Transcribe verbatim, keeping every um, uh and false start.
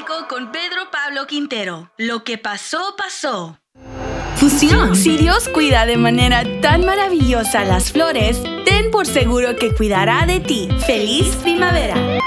climático con Pedro Pablo Quintero. Lo que pasó, pasó. Fusión. Si Dios cuida de manera tan maravillosa las flores, ten por seguro que cuidará de ti. ¡Feliz primavera!